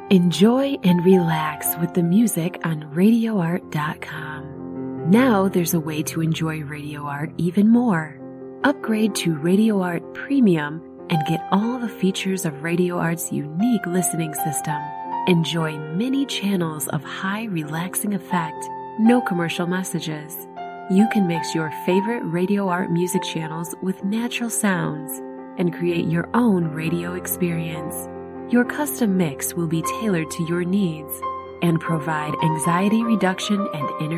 Enjoy and relax with the music on RadioArt.com. Now there's a way to enjoy Radio Art even more. Upgrade to Radio Art Premium and get all the features of Radio Art's unique listening system. Enjoy many channels of high relaxing effect, no commercial messages. You can mix your favorite Radio Art music channels with natural sounds and create your own radio experience. Your custom mix will be tailored to your needs and provide anxiety reduction and inner